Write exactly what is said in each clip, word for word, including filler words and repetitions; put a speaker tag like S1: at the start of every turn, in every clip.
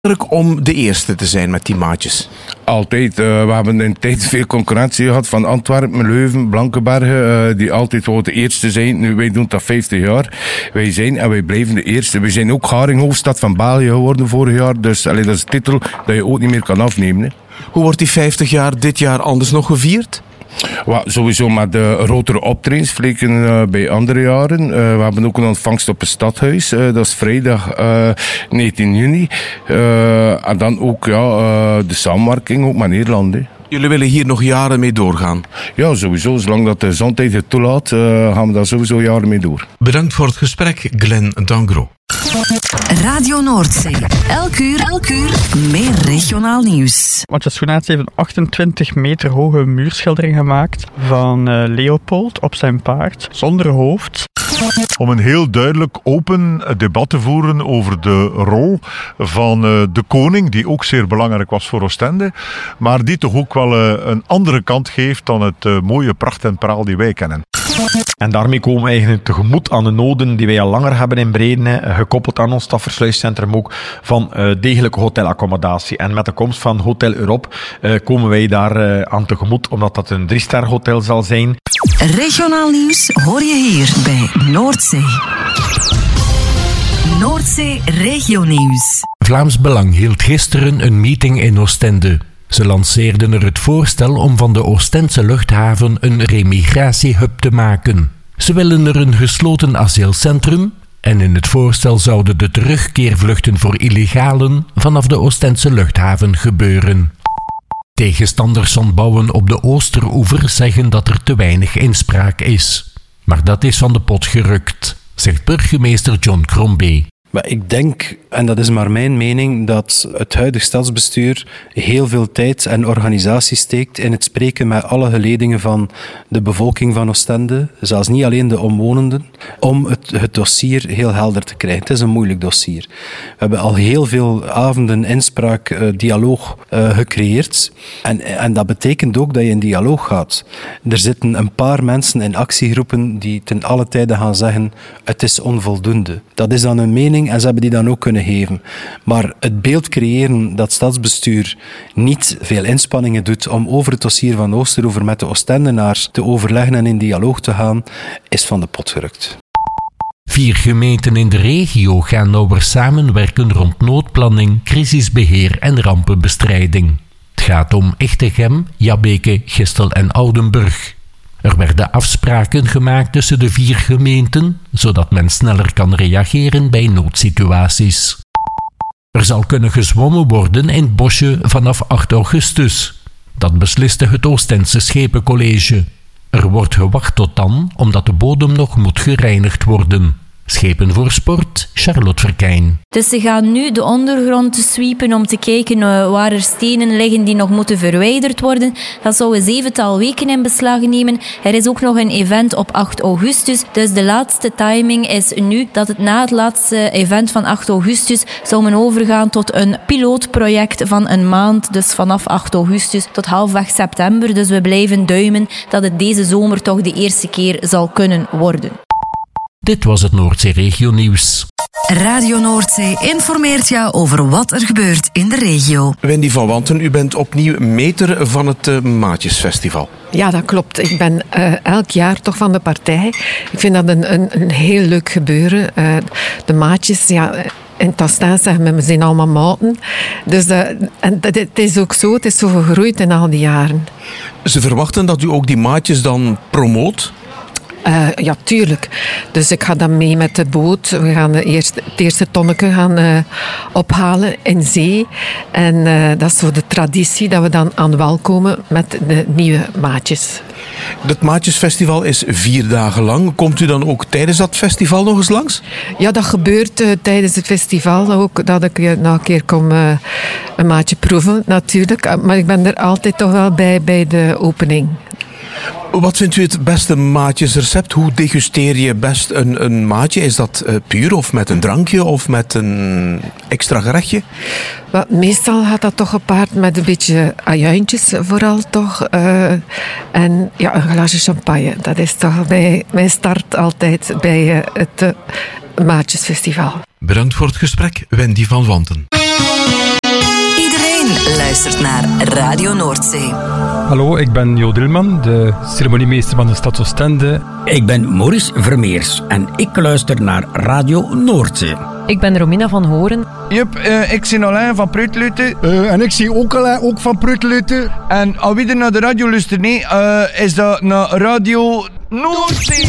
S1: om de eerste te zijn met die maatjes?
S2: Altijd. Uh, we hebben een tijd veel concurrentie gehad van Antwerpen, Leuven, Blankenbergen, uh, die altijd wel de eerste zijn. Nu, wij doen dat vijftig jaar. Wij zijn en wij blijven de eerste. We zijn ook Haringhoofdstad van België geworden vorig jaar. Dus allee, dat is een titel dat je ook niet meer kan afnemen. Hè.
S1: Hoe wordt die vijftig jaar dit jaar anders nog gevierd?
S2: Well, sowieso met de grotere optredens, vergeleken uh, bij andere jaren. Uh, we hebben ook een ontvangst op het stadhuis. Uh, dat is vrijdag uh, negentien juni. Uh, en dan ook ja, uh, de samenwerking ook met Nederland. Hè.
S1: Jullie willen hier nog jaren mee doorgaan?
S2: Ja, sowieso. Zolang dat de gezondheid het toelaat, uh, gaan we daar sowieso jaren mee door.
S3: Bedankt voor het gesprek, Glenn Dangro.
S4: Radio Noordzee. Elk uur, elk uur meer regionaal nieuws.
S5: Matthias Schoenaerts heeft een achtentwintig meter hoge muurschildering gemaakt van uh, Leopold op zijn paard, zonder hoofd.
S6: Om een heel duidelijk open debat te voeren over de rol van uh, de koning, die ook zeer belangrijk was voor Oostende, maar die toch ook wel uh, een andere kant geeft dan het uh, mooie pracht en praal die wij kennen.
S7: En daarmee komen we eigenlijk tegemoet aan de noden die wij al langer hebben in Breeden, gekoppeld aan ons stafversluiscentrum ook, van uh, degelijke hotelaccommodatie. En met de komst van Hotel Europe uh, komen wij daar uh, aan tegemoet, omdat dat een drie-ster hotel zal zijn.
S4: Regionaal nieuws hoor je hier bij Noordzee. Noordzee Regionieuws.
S8: Vlaams Belang hield gisteren een meeting in Oostende. Ze lanceerden er het voorstel om van de Oostendse luchthaven een remigratiehub te maken. Ze willen er een gesloten asielcentrum en in het voorstel zouden de terugkeervluchten voor illegalen vanaf de Oostendse luchthaven gebeuren. Tegenstanders van bouwen op de Oosteroever zeggen dat er te weinig inspraak is. Maar dat is van de pot gerukt, zegt burgemeester John Crombie.
S9: Maar ik denk, en dat is maar mijn mening, dat het huidige stadsbestuur heel veel tijd en organisatie steekt in het spreken met alle geledingen van de bevolking van Oostende, zelfs niet alleen de omwonenden, om het, het dossier heel helder te krijgen. Het is een moeilijk dossier. We hebben al heel veel avonden inspraak, uh, dialoog uh, gecreëerd. En, en dat betekent ook dat je in dialoog gaat. Er zitten een paar mensen in actiegroepen die ten alle tijde gaan zeggen, het is onvoldoende. Dat is dan een mening en ze hebben die dan ook kunnen geven. Maar het beeld creëren dat stadsbestuur niet veel inspanningen doet om over het dossier van Oosteroever met de Oostendenaars te overleggen en in dialoog te gaan, is van de pot gerukt.
S8: Vier gemeenten in de regio gaan nauwer samenwerken rond noodplanning, crisisbeheer en rampenbestrijding. Het gaat om Echtegem, Jabbeke, Gistel en Oudenburg. Er werden afspraken gemaakt tussen de vier gemeenten, zodat men sneller kan reageren bij noodsituaties. Er zal kunnen gezwommen worden in het bosje vanaf acht augustus. Dat besliste het Oostendse Schepencollege. Er wordt gewacht tot dan, omdat de bodem nog moet gereinigd worden. Schepen voor Sport, Charlotte Verkijn.
S10: Dus ze gaan nu de ondergrond sweepen om te kijken uh, waar er stenen liggen die nog moeten verwijderd worden. Dat zou een zevental weken in beslag nemen. Er is ook nog een event op acht augustus. Dus de laatste timing is nu dat het na het laatste event van acht augustus zou men overgaan tot een pilootproject van een maand. Dus vanaf acht augustus tot halfweg september. Dus we blijven duimen dat het deze zomer toch de eerste keer zal kunnen worden.
S8: Dit was het Noordzee Regio Nieuws.
S4: Radio Noordzee informeert jou over wat er gebeurt in de regio.
S1: Wendy van Wanten, u bent opnieuw meter van het uh, Maatjesfestival.
S11: Ja, dat klopt. Ik ben uh, elk jaar toch van de partij. Ik vind dat een, een, een heel leuk gebeuren. Uh, de maatjes, ja... In het Oostend zeggen we, we zijn allemaal maten. Dus uh, en het is ook zo, het is zo gegroeid in al die jaren.
S1: Ze verwachten dat u ook die maatjes dan promoot?
S11: Uh, ja, tuurlijk. Dus ik ga dan mee met de boot. We gaan de eerste, het eerste tonneke gaan uh, ophalen in zee. En uh, dat is zo de traditie dat we dan aan wal komen met de nieuwe maatjes.
S1: Het Maatjesfestival is vier dagen lang. Komt u dan ook tijdens dat festival nog eens langs?
S11: Ja, dat gebeurt uh, tijdens het festival ook. Dat ik uh, nog een keer kom uh, een maatje proeven, natuurlijk. Maar ik ben er altijd toch wel bij, bij de opening.
S1: Wat vindt u het beste maatjesrecept? Hoe degusteer je best een, een maatje? Is dat uh, puur of met een drankje of met een extra gerechtje?
S11: Wel, meestal gaat dat toch gepaard met een beetje ajuintjes vooral toch. Uh, en ja, een glaasje champagne. Dat is toch bij mijn start altijd bij uh, het uh, Maatjesfestival.
S3: Bedankt voor het gesprek, Wendy van Wanten.
S4: luistert naar Radio Noordzee.
S12: Hallo, ik ben Jo Dilman, de ceremoniemeester van de stad Oostende.
S13: Ik ben Maurice Vermeers en ik luister naar Radio Noordzee.
S14: Ik ben Romina van Horen.
S15: Jup, uh, ik zie Alain van Prutluten.
S16: Uh, en ik zie ook Alain, ook van Prutluten.
S15: En als wie er naar de radio luistert, nee, uh, is dat naar Radio Noordzee.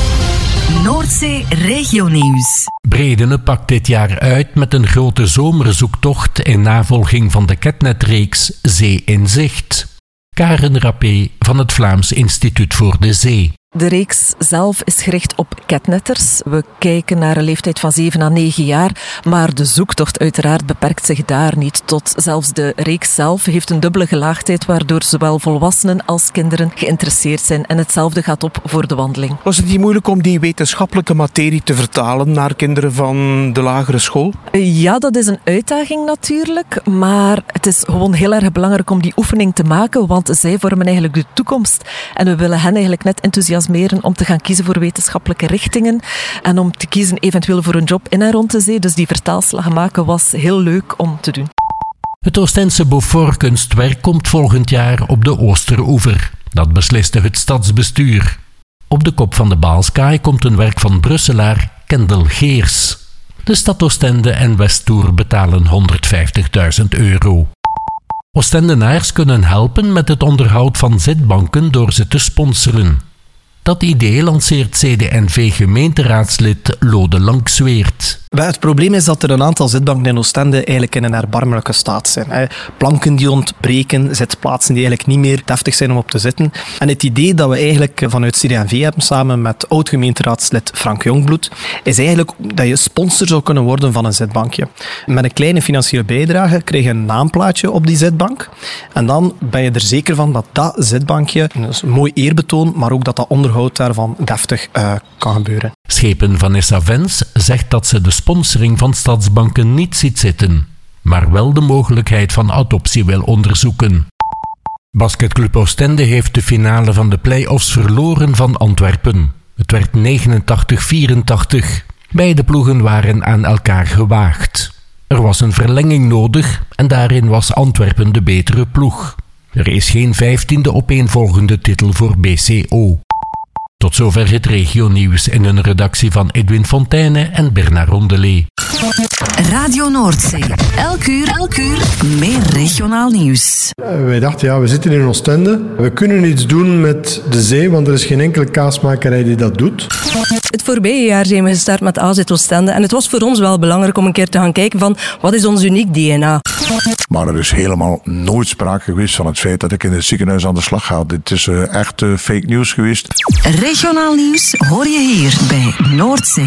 S4: Noordzee Regionieuws.
S8: Bredene pakt dit jaar uit met een grote zomerzoektocht in navolging van de Ketnet-reeks Zee in Zicht. Karen Rappé van het Vlaams Instituut voor de Zee.
S17: De reeks zelf is gericht op ketnetters. We kijken naar een leeftijd van zeven à negen jaar, maar de zoektocht uiteraard beperkt zich daar niet tot. Zelfs de reeks zelf heeft een dubbele gelaagdheid, waardoor zowel volwassenen als kinderen geïnteresseerd zijn. En hetzelfde gaat op voor de wandeling.
S1: Was het niet moeilijk om die wetenschappelijke materie te vertalen naar kinderen van de lagere school?
S17: Ja, dat is een uitdaging natuurlijk, maar het is gewoon heel erg belangrijk om die oefening te maken, want zij vormen eigenlijk de toekomst. En we willen hen eigenlijk net enthousiasmeren om te gaan kiezen voor wetenschappelijke richtingen en om te kiezen eventueel voor een job in en rond de zee. Dus die vertaalslag maken was heel leuk om te doen.
S8: Het Oostense Beaufort-kunstwerk komt volgend jaar op de Oosteroever. Dat besliste het stadsbestuur. Op de kop van de Baalskaai komt een werk van Brusselaar Kendel Geers. De stad Oostende en Westtour betalen honderdvijftigduizend euro. Oostendenaars kunnen helpen met het onderhoud van zitbanken door ze te sponsoren. Dat idee lanceert C D N V-gemeenteraadslid Lode Langsweert.
S18: Het probleem is dat er een aantal zitbanken in Oostende eigenlijk in een erbarmelijke staat zijn. Planken die ontbreken, zitplaatsen die eigenlijk niet meer deftig zijn om op te zitten. En het idee dat we eigenlijk vanuit C D N V hebben, samen met oud-gemeenteraadslid Frank Jongbloed, is eigenlijk dat je sponsor zou kunnen worden van een zitbankje. Met een kleine financiële bijdrage krijg je een naamplaatje op die zitbank. En dan ben je er zeker van dat dat zitbankje, dus een mooi eerbetoon, maar ook dat dat onderhoud daarvan deftig uh, kan gebeuren.
S8: Schepen Vanessa Vens zegt dat ze de sponsoring van stadsbanken niet ziet zitten, maar wel de mogelijkheid van adoptie wil onderzoeken. Basketclub Oostende heeft de finale van de play-offs verloren van Antwerpen. Het werd negenentachtig vierentachtig. Beide ploegen waren aan elkaar gewaagd. Er was een verlenging nodig en daarin was Antwerpen de betere ploeg. Er is geen vijftiende opeenvolgende titel voor B C O. Tot zover het regionieuws in een redactie van Edwin Fontaine en Bernard Rondelet.
S4: Radio Noordzee. Elk uur, elk uur meer regionaal nieuws.
S19: Wij dachten, ja, we zitten in Oostende. We kunnen iets doen met de zee, want er is geen enkele kaasmakerij die dat doet.
S20: Het voorbije jaar zijn we gestart met A Z Oostende. En het was voor ons wel belangrijk om een keer te gaan kijken van wat is ons uniek D N A.
S21: Maar er is helemaal nooit sprake geweest van het feit dat ik in het ziekenhuis aan de slag ga. Dit is uh, echt uh, fake news geweest.
S4: Regionaal nieuws hoor je hier bij Noordzee.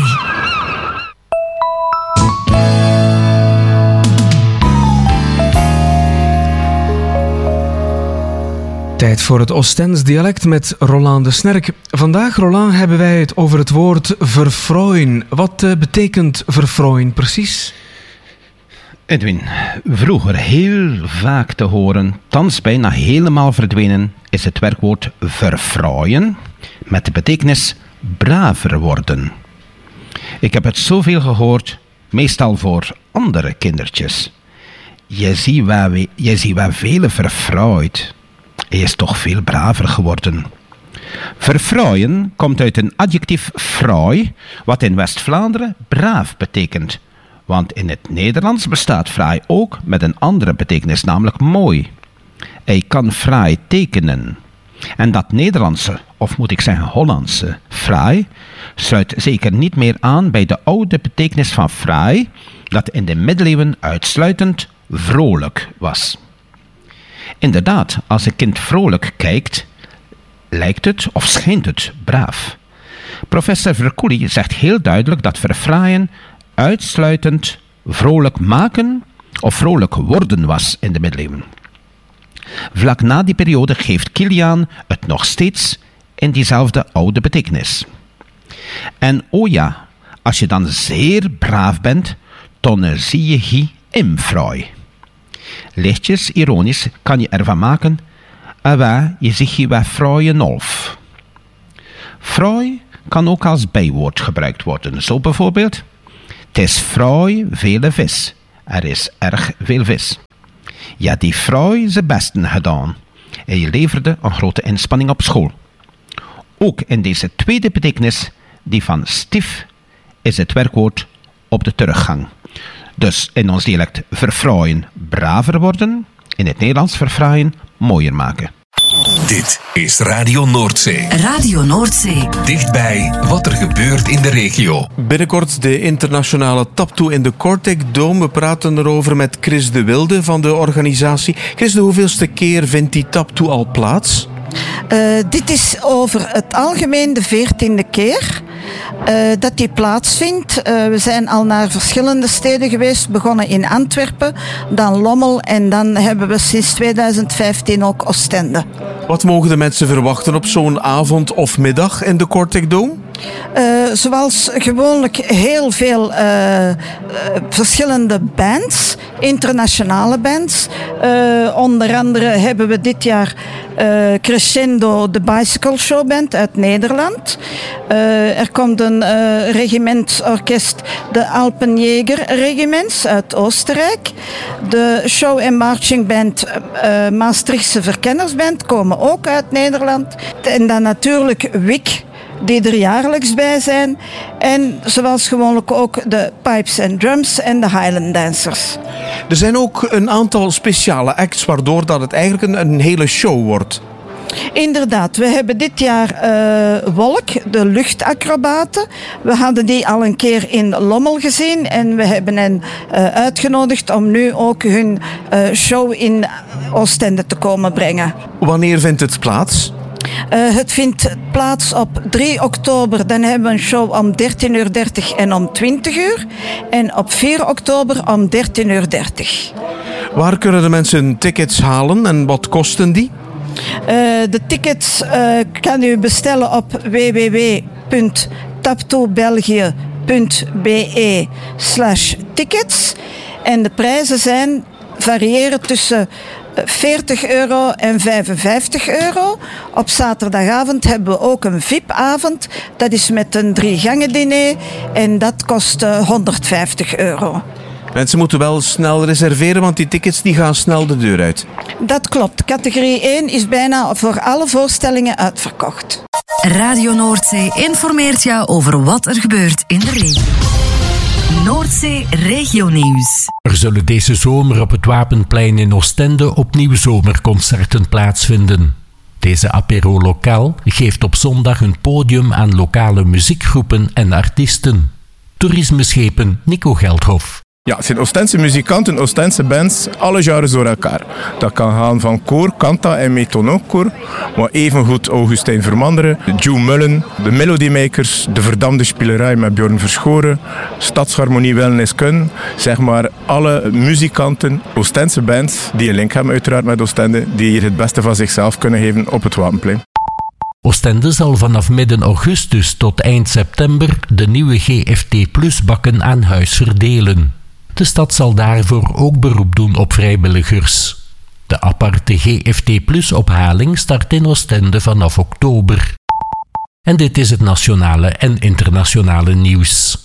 S22: Tijd voor het Oostends dialect met Roland de Snerk. Vandaag, Roland, hebben wij het over het woord verfrooien. Wat uh, betekent verfrooien precies?
S23: Edwin, vroeger heel vaak te horen, thans bijna helemaal verdwenen, is het werkwoord verfrooien met de betekenis braver worden. Ik heb het zoveel gehoord, meestal voor andere kindertjes. Je ziet waar, we, je ziet waar vele verfrooid. Hij is toch veel braver geworden. Verfrooien komt uit een adjectief fraai, wat in West-Vlaanderen braaf betekent. Want in het Nederlands bestaat fraai ook met een andere betekenis, namelijk mooi. Hij kan fraai tekenen. En dat Nederlandse, of moet ik zeggen Hollandse, fraai, sluit zeker niet meer aan bij de oude betekenis van fraai, dat in de middeleeuwen uitsluitend vrolijk was. Inderdaad, als een kind vrolijk kijkt, lijkt het of schijnt het braaf. Professor Verkoelie zegt heel duidelijk dat verfraaien uitsluitend vrolijk maken of vrolijk worden was in de middeleeuwen. Vlak na die periode geeft Kiliaan het nog steeds in diezelfde oude betekenis. En oh ja, als je dan zeer braaf bent, dan zie je hier imfraai. Lichtjes ironisch kan je ervan maken, waar je ziet hier wat fraaie nolf. Fraai kan ook als bijwoord gebruikt worden. Zo bijvoorbeeld, het is fraai vele vis. Er is erg veel vis. Ja, die vrouw zijn besten gedaan. En je leverde een grote inspanning op school. Ook in deze tweede betekenis, die van stief, is het werkwoord op de teruggang. Dus in ons dialect verfraaien, braver worden. In het Nederlands verfraaien, mooier maken.
S2: Dit is Radio Noordzee.
S4: Radio Noordzee.
S2: Dichtbij wat er gebeurt in de regio.
S1: Binnenkort de internationale taptoe in de Kortrijk Dome. We praten erover met Chris de Wilde van de organisatie. Chris, de hoeveelste keer vindt die taptoe al plaats?
S5: Uh, dit is over het algemeen de veertiende keer uh, dat die plaatsvindt. Uh, we zijn al naar verschillende steden geweest, begonnen in Antwerpen, dan Lommel en dan hebben we sinds tweeduizend vijftien ook Oostende.
S1: Wat mogen de mensen verwachten op zo'n avond of middag in de Kortrijk Dome?
S5: Uh, zoals gewoonlijk heel veel uh, uh, verschillende bands, internationale bands. Uh, onder andere hebben we dit jaar uh, Crescendo, de Bicycle Show Band uit Nederland. Uh, er komt een uh, regimentsorkest, de Alpenjäger Regiments uit Oostenrijk. De Show en Marching Band, uh, Maastrichtse Verkennersband, komen ook uit Nederland. En dan natuurlijk W I C, die er jaarlijks bij zijn. En zoals gewoonlijk ook de Pipes and Drums en de Highland Dancers.
S1: Er zijn ook een aantal speciale acts, waardoor dat het eigenlijk een, een hele show wordt.
S5: Inderdaad, we hebben dit jaar uh, Wolk, de luchtacrobaten. We hadden die al een keer in Lommel gezien en we hebben hen uh, uitgenodigd om nu ook hun uh, show in Oostende te komen brengen.
S1: Wanneer vindt het plaats?
S5: Uh, het vindt plaats op drie oktober. Dan hebben we een show om dertien uur dertig en om twintig uur. En op vier oktober om dertien uur dertig.
S1: Waar kunnen de mensen tickets halen en wat kosten die?
S5: Uh, de tickets uh, kan u bestellen op w w w punt taptoebelgië punt b e slash tickets. En de prijzen zijn, variëren tussen veertig euro en vijfenvijftig euro. Op zaterdagavond hebben we ook een V I P-avond. Dat is met een drie gangen diner en dat kost uh, honderdvijftig euro.
S1: Mensen moeten wel snel reserveren, want die tickets die gaan snel de deur uit.
S5: Dat klopt. Categorie één is bijna voor alle voorstellingen uitverkocht.
S4: Radio Noordzee informeert jou over wat er gebeurt in de regio. Noordzee Regionieuws.
S8: Er zullen deze zomer op het Wapenplein in Oostende opnieuw zomerconcerten plaatsvinden. Deze apéro lokaal geeft op zondag een podium aan lokale muziekgroepen en artiesten. Toerismeschepen Nico Geldhof.
S6: Ja, het zijn Oostense muzikanten, Oostense bands, alle genres door elkaar. Dat kan gaan van koor, kanta en metonokkoor, maar evengoed Augustijn Vermanderen, Joe Mullen, de Melodymakers, de Verdamde Spielerij met Bjorn Verschoren, Stadsharmonie Wellness Kun, zeg maar alle muzikanten, Oostense bands, die een link hebben uiteraard met Oostende, die hier het beste van zichzelf kunnen geven op het Wapenplein.
S8: Oostende zal vanaf midden augustus tot eind september de nieuwe G F T Plus bakken aan huis verdelen. De stad zal daarvoor ook beroep doen op vrijwilligers. De aparte G F T Plus ophaling start in Oostende vanaf oktober. En dit is het nationale en internationale nieuws.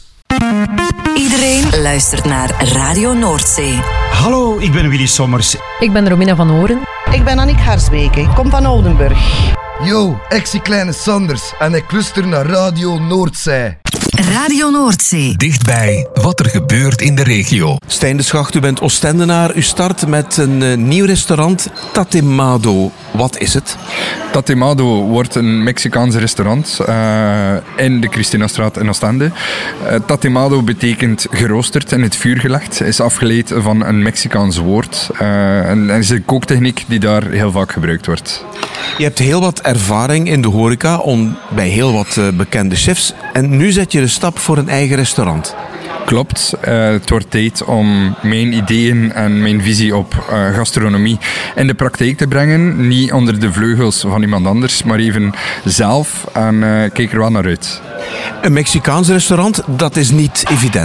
S4: Iedereen luistert naar Radio Noordzee.
S24: Hallo, ik ben Willy Sommers.
S14: Ik ben Romina van Horen.
S25: Ik ben Annick Harsbeke, ik kom van Oudenburg.
S26: Yo, ik zie Kleine Sanders en ik luister naar Radio Noordzee.
S4: Radio Noordzee.
S2: Dichtbij wat er gebeurt in de regio.
S1: Stijn de Schacht, u bent Oostendenaar. U start met een uh, nieuw restaurant, Tatemado. Wat is het?
S27: Tatemado wordt een Mexicaans restaurant uh, in de Christinastraat in Oostende. Uh, Tatemado betekent geroosterd in het vuur gelegd. Is afgeleid van een Mexicaans woord. Uh, en is een kooktechniek die daar heel vaak gebruikt wordt.
S1: Je hebt heel wat ervaring in de horeca on, bij heel wat uh, bekende chefs. En nu zet je de stap voor een eigen restaurant.
S27: Klopt. Uh, het wordt tijd om mijn ideeën en mijn visie op uh, gastronomie in de praktijk te brengen. Niet onder de vleugels van iemand anders, maar even zelf. En uh, kijk er wel naar uit.
S1: Een Mexicaans restaurant, dat is niet evident.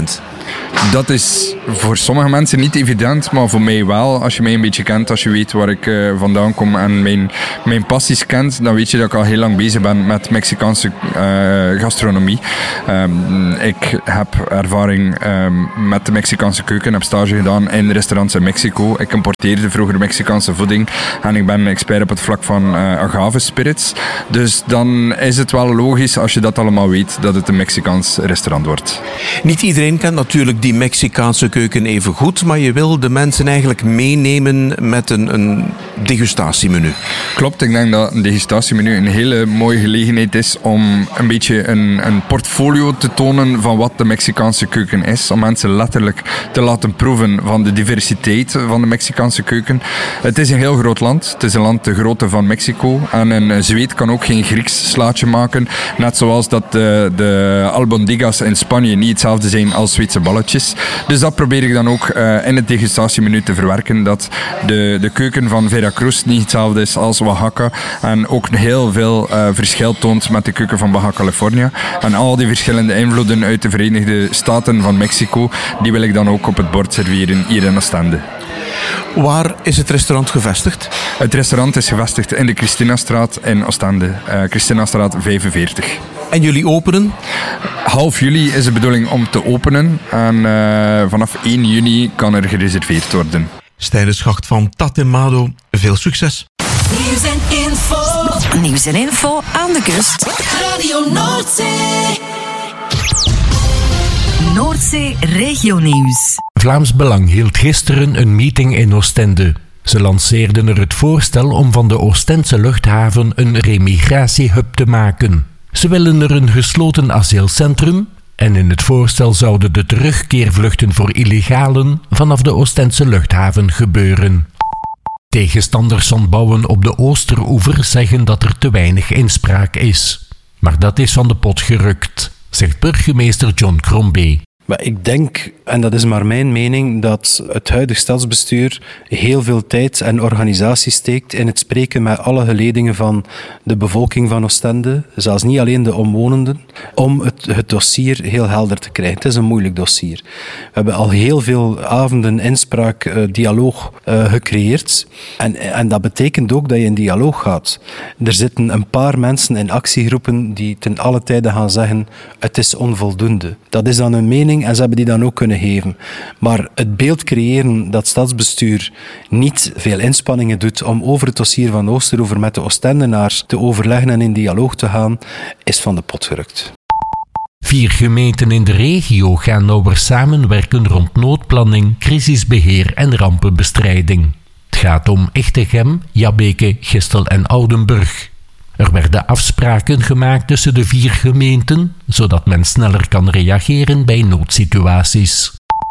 S27: Dat is voor sommige mensen niet evident, maar voor mij wel. Als je mij een beetje kent, als je weet waar ik uh, vandaan kom en mijn, mijn passies kent, dan weet je dat ik al heel lang bezig ben met Mexicaanse uh, gastronomie. Um, ik heb ervaring um, met de Mexicaanse keuken, heb stage gedaan in restaurants in Mexico. Ik importeerde vroeger Mexicaanse voeding en ik ben expert op het vlak van uh, agave spirits. Dus dan is het wel logisch, als je dat allemaal weet, dat het een Mexicaans restaurant wordt.
S1: Niet iedereen kent natuurlijk die Mexicaanse keuken even goed, maar je wil de mensen eigenlijk meenemen met een, een degustatiemenu.
S27: Klopt, ik denk dat een degustatiemenu een hele mooie gelegenheid is om een beetje een, een portfolio te tonen van wat de Mexicaanse keuken is. Om mensen letterlijk te laten proeven van de diversiteit van de Mexicaanse keuken. Het is een heel groot land. Het is een land de grootte van Mexico. En een Zweed kan ook geen Grieks slaatje maken. Net zoals dat de, de albondigas in Spanje niet hetzelfde zijn als Zweedse balletjes. Dus dat probeer ik dan ook uh, in het degustatiemenu te verwerken. Dat de, de keuken van Veracruz niet hetzelfde is als Oaxaca. En ook heel veel uh, verschil toont met de keuken van Baja California. En al die verschillende invloeden uit de Verenigde Staten van Mexico, die wil ik dan ook op het bord serveren hier in Oostende.
S1: Waar is het restaurant gevestigd?
S27: Het restaurant is gevestigd in de Christinastraat in Oostende. Uh, Christinastraat vijfenveertig.
S1: En jullie openen?
S27: Half juli is de bedoeling om te openen. En uh, vanaf één juni kan er gereserveerd worden.
S1: Stijn de Schacht van Tatemado, veel succes.
S4: Nieuws en info. Nieuws en info aan de kust. Radio Noordzee. Noordzee Regionieuws.
S8: Vlaams Belang hield gisteren een meeting in Oostende. Ze lanceerden er het voorstel om van de Oostendse luchthaven een remigratiehub te maken. Ze willen er een gesloten asielcentrum en in het voorstel zouden de terugkeervluchten voor illegalen vanaf de Oostendse luchthaven gebeuren. Tegenstanders van bouwen op de Oosteroever zeggen dat er te weinig inspraak is. Maar dat is van de pot gerukt, zegt burgemeester John Crombie.
S18: Maar ik denk, en dat is maar mijn mening, dat het huidige stadsbestuur heel veel tijd en organisatie steekt in het spreken met alle geledingen van de bevolking van Oostende, zelfs niet alleen de omwonenden, om het, het dossier heel helder te krijgen. Het is een moeilijk dossier. We hebben al heel veel avonden inspraak, uh, dialoog uh, gecreëerd. En, en dat betekent ook dat je in dialoog gaat. Er zitten een paar mensen in actiegroepen die ten alle tijde gaan zeggen, het is onvoldoende. Dat is dan een mening en ze hebben die dan ook kunnen geven. Maar het beeld creëren dat stadsbestuur niet veel inspanningen doet om over het dossier van Oosteroever met de Oostendenaars te overleggen en in dialoog te gaan, is van de pot gerukt.
S8: Vier gemeenten in de regio gaan nauwer samenwerken rond noodplanning, crisisbeheer en rampenbestrijding. Het gaat om Echtegem, Jabbeke, Gistel en Oudenburg. Er werden afspraken gemaakt tussen de vier gemeenten, zodat men sneller kan reageren bij noodsituaties.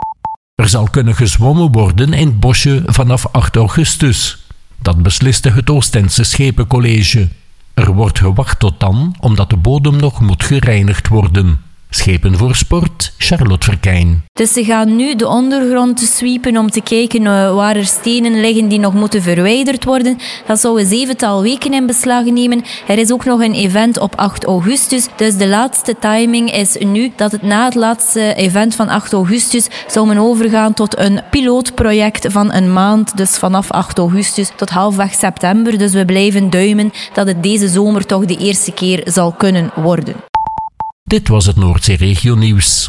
S8: Er zal kunnen gezwommen worden in het bosje vanaf acht augustus. Dat besliste het Oostendse Schepencollege. Er wordt gewacht tot dan, omdat de bodem nog moet gereinigd worden. Schepen voor Sport, Charlotte Verkijn.
S3: Dus ze gaan nu de ondergrond sweepen om te kijken uh, waar er stenen liggen die nog moeten verwijderd worden. Dat zou een zevental weken in beslag nemen. Er is ook nog een event op acht augustus. Dus de laatste timing is nu dat het na het laatste event van acht augustus zou men overgaan tot een pilootproject van een maand. Dus vanaf acht augustus tot halfweg september. Dus we blijven duimen dat het deze zomer toch de eerste keer zal kunnen worden.
S8: Dit was het Noordzee Regionieuws.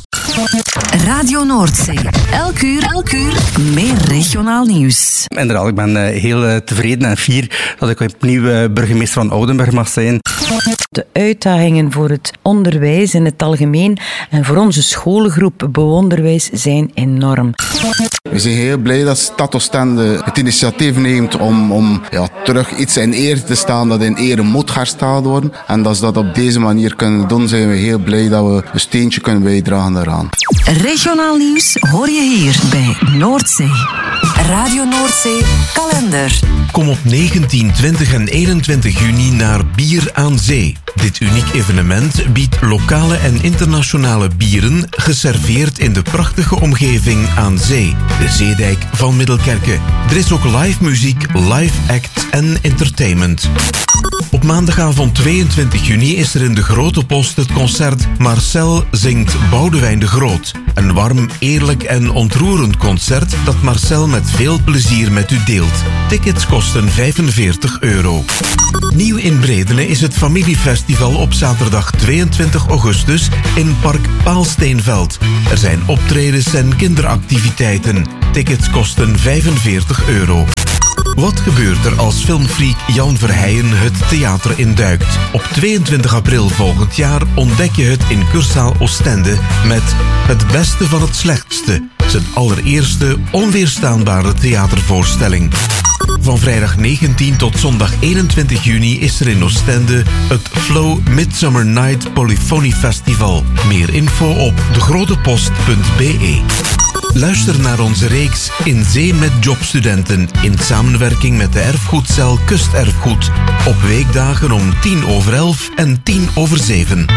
S4: Radio Noordzee. Elk uur, elk uur meer regionaal nieuws.
S7: Inderdaad, ik ben uh, heel uh, tevreden en fier dat ik opnieuw uh, burgemeester van Oudenburg mag zijn.
S9: De uitdagingen voor het onderwijs in het algemeen en voor onze scholengroep Beonderwijs zijn enorm.
S10: We zijn heel blij dat Stad Oostende het initiatief neemt om, om ja, terug iets in eer te staan dat in ere moet hersteld worden. En dat ze dat op deze manier kunnen doen, zijn we heel blij dat we een steentje kunnen bijdragen daaraan.
S4: Regionaal nieuws hoor je hier bij Noordzee. Radio Noordzee kalender.
S1: Kom op negentien, twintig en eenentwintig juni naar Bier aan Zee. Dit uniek evenement biedt lokale en internationale bieren geserveerd in de prachtige omgeving aan zee, de Zeedijk van Middelkerke. Er is ook live muziek, live act en entertainment. Op maandagavond tweeëntwintig juni is er in de Grote Post het concert Marcel zingt Boudewijn de Groot. Een warm, eerlijk en ontroerend concert dat Marcel met veel plezier met u deelt. Tickets kosten vijfenveertig euro. Nieuw in Bredene is het familiefestival op zaterdag tweeëntwintig augustus in Park Paalsteenveld. Er zijn optredens en kinderactiviteiten. Tickets kosten vijfenveertig euro. Wat gebeurt er als filmfreak Jan Verheijen het theater induikt? Op tweeëntwintig april volgend jaar ontdek je het in Cursaal Oostende met Het Beste van het Slechtste. Zijn allereerste onweerstaanbare theatervoorstelling. Van vrijdag negentien tot zondag eenentwintig juni is er in Oostende het Flow Midsummer Night Polyphony Festival. Meer info op degrotepost punt b e. Luister naar onze reeks In Zee met Jobstudenten in samenwerking met de erfgoedcel Kusterfgoed. Op weekdagen om tien over elf en tien over zeven.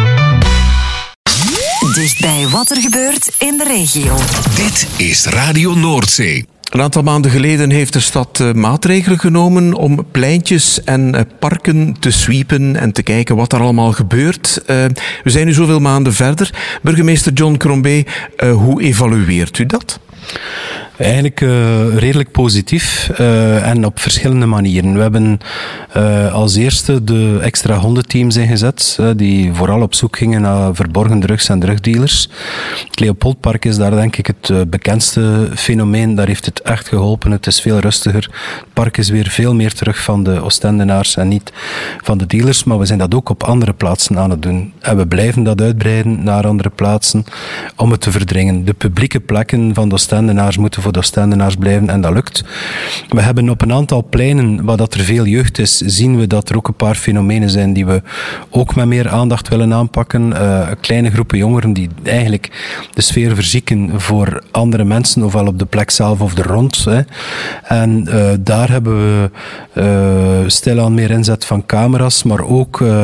S4: Dichtbij wat er gebeurt in de regio.
S2: Dit is Radio Noordzee.
S22: Een aantal maanden geleden heeft de stad uh, maatregelen genomen om pleintjes en uh, parken te sweepen en te kijken wat er allemaal gebeurt. Uh, we zijn nu zoveel maanden verder. Burgemeester John Crombie, uh, hoe evalueert u dat?
S11: Eigenlijk uh, redelijk positief uh, en op verschillende manieren. We hebben uh, als eerste de extra hondenteams ingezet, uh, die vooral op zoek gingen naar verborgen drugs en drugdealers. Het Leopoldpark is daar denk ik het uh, bekendste fenomeen. Daar heeft het echt geholpen. Het is veel rustiger. Het park is weer veel meer terug van de Oostendenaars en niet van de dealers. Maar we zijn dat ook op andere plaatsen aan het doen. En we blijven dat uitbreiden naar andere plaatsen om het te verdringen. De publieke plekken van de Oostendenaars moeten voor de Oostendenaars blijven en dat lukt. We hebben op een aantal pleinen waar dat er veel jeugd is, zien we dat er ook een paar fenomenen zijn die we ook met meer aandacht willen aanpakken. Uh, kleine groepen jongeren die eigenlijk de sfeer verzieken voor andere mensen, ofwel op de plek zelf of er rond. Hè. En uh, daar hebben we uh, stilaan meer inzet van camera's, maar ook uh,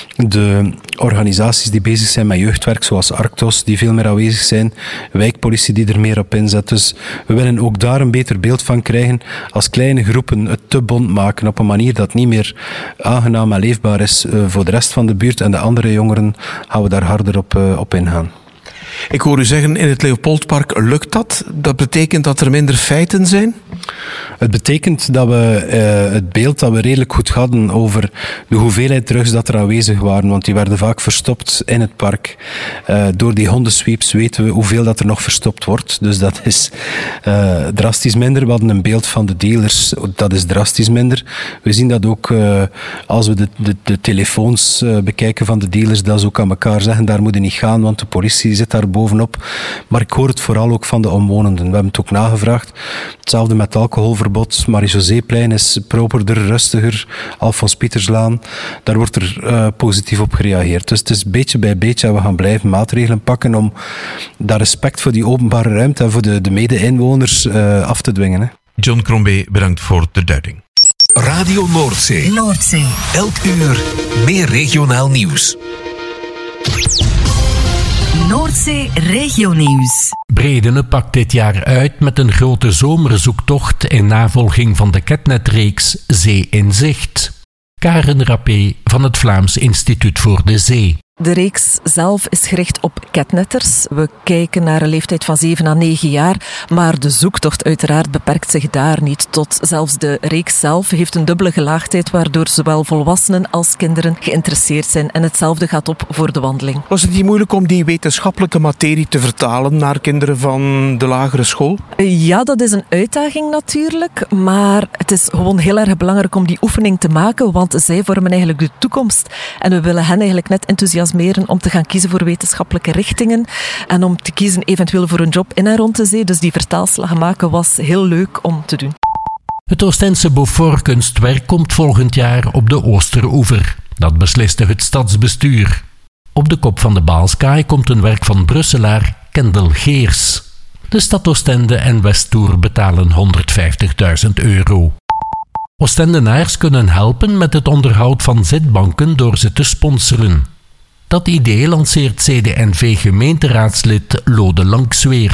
S11: de organisaties die bezig zijn met jeugdwerk, zoals Arctos, die veel meer aanwezig zijn, wijkpolitie die er meer op inzet. Dus we willen ook daar een beter beeld van krijgen als kleine groepen het te bond maken op een manier dat niet meer aangenaam en leefbaar is uh, voor de rest van de buurt. En de andere jongeren gaan we daar harder op, uh, op ingaan.
S22: Ik hoor u zeggen, in het Leopoldpark lukt dat. Dat betekent dat er minder feiten zijn?
S11: Het betekent dat we uh, het beeld dat we redelijk goed hadden over de hoeveelheid drugs dat er aanwezig waren, want die werden vaak verstopt in het park. Uh, door die hondensweeps weten we hoeveel dat er nog verstopt wordt. Dus dat is uh, drastisch minder. We hadden een beeld van de dealers, dat is drastisch minder. We zien dat ook uh, als we de, de, de telefoons uh, bekijken van de dealers, dat ze ook aan elkaar zeggen, daar moet je niet gaan, want de politie zit daar bovenop. Maar ik hoor het vooral ook van de omwonenden. We hebben het ook nagevraagd. Hetzelfde met alcoholverbod. Marie-Joséplein is properder, rustiger. Alfons Pieterslaan. Daar wordt er uh, positief op gereageerd. Dus het is beetje bij beetje en we gaan blijven maatregelen pakken om dat respect voor die openbare ruimte en voor de, de mede-inwoners uh, af te dwingen. Hè.
S1: John Crombie, bedankt voor de duiding.
S2: Radio Noordzee.
S4: Noordzee.
S2: Elk uur meer regionaal nieuws.
S4: Noordzee Regionieuws.
S8: Bredene pakt dit jaar uit met een grote zomerzoektocht in navolging van de Ketnet-reeks Zee in Zicht. Karen Rappé van het Vlaams Instituut voor de Zee.
S14: De reeks zelf is gericht op catnetters. We kijken naar een leeftijd van zeven à negen jaar, maar de zoektocht uiteraard beperkt zich daar niet tot. Zelfs de reeks zelf heeft een dubbele gelaagdheid, waardoor zowel volwassenen als kinderen geïnteresseerd zijn. En hetzelfde gaat op voor de wandeling.
S22: Was het niet moeilijk om die wetenschappelijke materie te vertalen naar kinderen van de lagere school?
S14: Ja, dat is een uitdaging natuurlijk, maar het is gewoon heel erg belangrijk om die oefening te maken, want zij vormen eigenlijk de toekomst. En we willen hen eigenlijk net enthousiasmeren om te gaan kiezen voor wetenschappelijke richtingen en om te kiezen eventueel voor een job in en rond de zee. Dus die vertaalslag maken was heel leuk om te doen.
S8: Het Oostense Beaufort-kunstwerk komt volgend jaar op de Oosteroever. Dat besliste het stadsbestuur. Op de kop van de Baalskaai komt een werk van Brusselaar Kendel Geers. De stad Oostende en Westtour betalen honderdvijftigduizend euro. Oostendenaars kunnen helpen met het onderhoud van zitbanken door ze te sponsoren. Dat idee lanceert C D N V-gemeenteraadslid Lode Langsweert.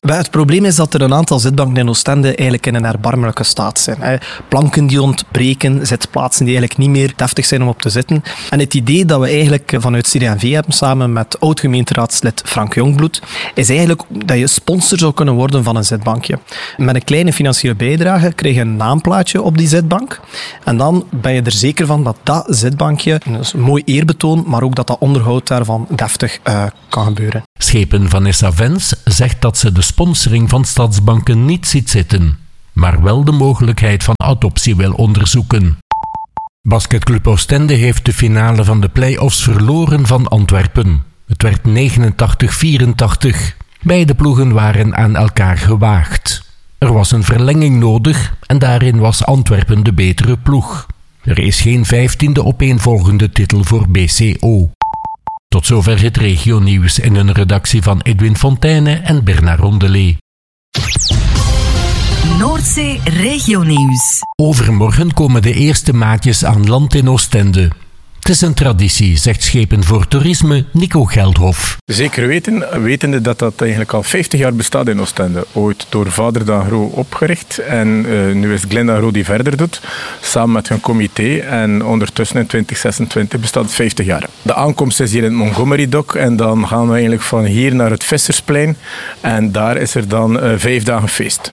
S18: Het probleem is dat er een aantal zitbanken in Oostende eigenlijk in een erbarmelijke staat zijn. Planken die ontbreken, zitplaatsen die eigenlijk niet meer deftig zijn om op te zitten. En het idee dat we eigenlijk vanuit C D en V hebben, samen met oud-gemeenteraadslid Frank Jongbloed, is eigenlijk dat je sponsor zou kunnen worden van een zitbankje. Met een kleine financiële bijdrage krijg je een naamplaatje op die zitbank. En dan ben je er zeker van dat dat zitbankje, dus een mooi eerbetoon, maar ook dat dat onderhoud daarvan deftig uh, kan gebeuren.
S8: Schepen Vanessa Vens zegt dat ze de sponsoring van stadsbanken niet ziet zitten, maar wel de mogelijkheid van adoptie wil onderzoeken. Basketclub Oostende heeft de finale van de play-offs verloren van Antwerpen. Het werd negenentachtig vierentachtig. Beide ploegen waren aan elkaar gewaagd. Er was een verlenging nodig en daarin was Antwerpen de betere ploeg. Er is geen vijftiende opeenvolgende titel voor B C O. Tot zover het regionieuws in een redactie van Edwin Fontaine en Bernard Rondelet.
S4: Noordzee regionieuws.
S8: Overmorgen komen de eerste maatjes aan land in Oostende. Het is een traditie, zegt Schepen voor Toerisme Nico Geldhof.
S6: Zeker weten, wetende dat dat eigenlijk al vijftig jaar bestaat in Oostende. Ooit door Vader d'Agro opgericht en uh, nu is Glen d'Agro die verder doet, samen met hun comité. En ondertussen in twintig zesentwintig bestaat het vijftig jaar. De aankomst is hier in het Montgomery Dock en dan gaan we eigenlijk van hier naar het Vissersplein. En daar is er dan uh, vijf dagen feest.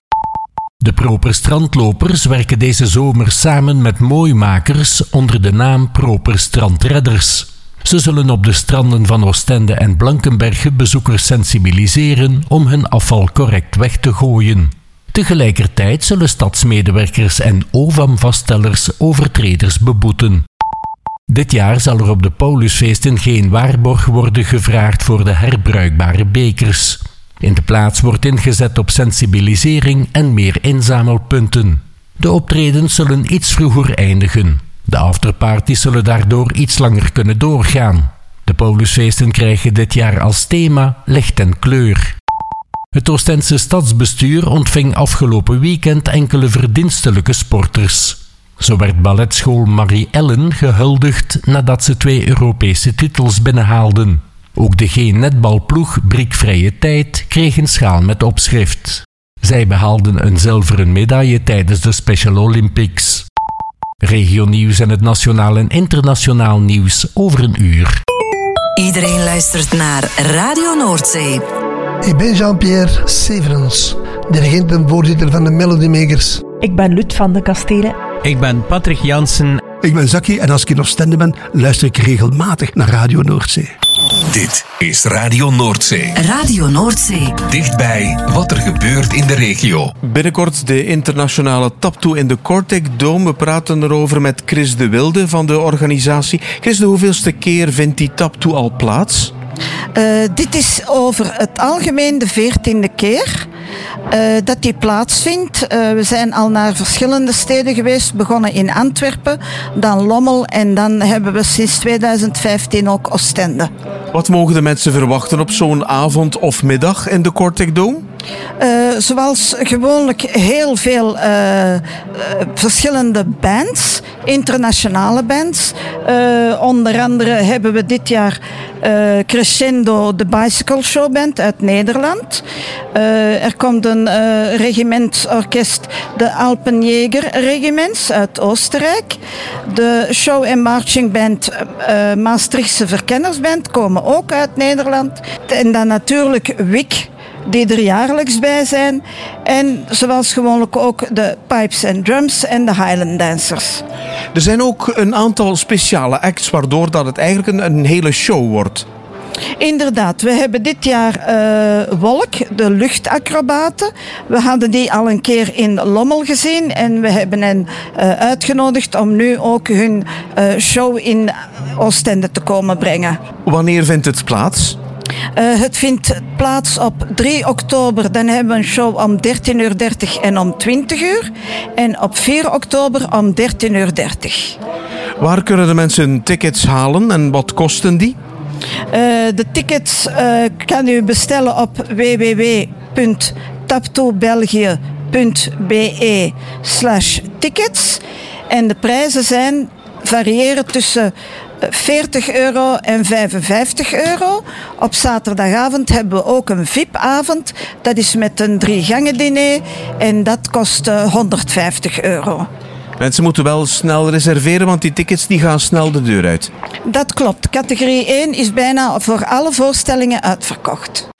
S8: De Proper Strandlopers werken deze zomer samen met mooimakers onder de naam Proper Strandredders. Ze zullen op de stranden van Oostende en Blankenberge bezoekers sensibiliseren om hun afval correct weg te gooien. Tegelijkertijd zullen stadsmedewerkers en O V A M-vaststellers overtreders beboeten. Dit jaar zal er op de Paulusfeesten geen waarborg worden gevraagd voor de herbruikbare bekers. In de plaats wordt ingezet op sensibilisering en meer inzamelpunten. De optredens zullen iets vroeger eindigen. De afterparties zullen daardoor iets langer kunnen doorgaan. De Paulusfeesten krijgen dit jaar als thema licht en kleur. Het Oostense stadsbestuur ontving afgelopen weekend enkele verdienstelijke sporters. Zo werd balletschool Marie Ellen gehuldigd nadat ze twee Europese titels binnenhaalden. Ook de G-netbalploeg Brik Vrije Tijd kreeg een schaal met opschrift. Zij behaalden een zilveren medaille tijdens de Special Olympics. Regionieuws en het nationaal en internationaal nieuws over een uur.
S4: Iedereen luistert naar Radio Noordzee.
S12: Ik ben Jean-Pierre Severens, dirigent en voorzitter van de Melody Makers.
S13: Ik ben Lut van de Kastelen.
S15: Ik ben Patrick Jansen.
S16: Ik ben Zaki en als ik in Oostende ben, luister ik regelmatig naar Radio Noordzee.
S2: Dit is Radio Noordzee.
S4: Radio Noordzee.
S2: Dichtbij wat er gebeurt in de regio.
S22: Binnenkort de internationale taptoe in de Cortec Dome. We praten erover met Chris de Wilde van de organisatie. Chris, de hoeveelste keer vindt die taptoe al plaats?
S5: Uh, dit is over het algemeen de veertiende keer uh, dat die plaatsvindt. Uh, we zijn al naar verschillende steden geweest, begonnen in Antwerpen, dan Lommel en dan hebben we sinds tweeduizend vijftien ook Oostende.
S22: Wat mogen de mensen verwachten op zo'n avond of middag in de Cortec Dome?
S5: Uh, zoals gewoonlijk heel veel uh, uh, verschillende bands, internationale bands. Uh, onder andere hebben we dit jaar uh, Crescendo, de Bicycle Show Band uit Nederland. Uh, er komt een uh, regimentsorkest, de Alpenjäger Regiments uit Oostenrijk. De Show en Marching Band, uh, Maastrichtse Verkennersband, komen ook uit Nederland. En dan natuurlijk W I C, die er jaarlijks bij zijn. En zoals gewoonlijk ook de Pipes and Drums en de Highland Dancers.
S22: Er zijn ook een aantal speciale acts, waardoor dat het eigenlijk een, een hele show wordt.
S5: Inderdaad, we hebben dit jaar uh, Wolk, de luchtacrobaten. We hadden die al een keer in Lommel gezien en we hebben hen uh, uitgenodigd om nu ook hun uh, show in Oostende te komen brengen.
S22: Wanneer vindt het plaats?
S5: Uh, het vindt plaats op drie oktober. Dan hebben we een show om dertien uur dertig en om twintig uur. En op vier oktober om dertien uur dertig.
S22: Waar kunnen de mensen tickets halen en wat kosten die?
S5: Uh, de tickets uh, kan u bestellen op w w w punt taptoebelgië punt b e slash tickets. En de prijzen zijn variëren tussen veertig euro en vijfenvijftig euro. Op zaterdagavond hebben we ook een V I P-avond. Dat is met een drie gangen diner en dat kost honderdvijftig euro.
S22: Mensen moeten wel snel reserveren, want die tickets die gaan snel de deur uit.
S5: Dat klopt. Categorie één is bijna voor alle voorstellingen uitverkocht.